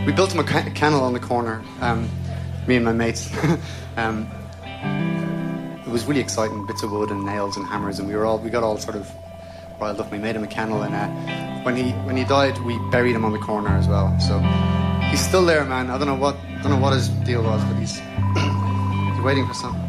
We built him a kennel on the corner, me and my mates. It was really exciting, bits of wood and nails and hammers, and we got all sort of riled up. We made him a kennel, and when he died, we buried him on the corner as well. So he's still there, man. I don't know what his deal was, but he's waiting for something.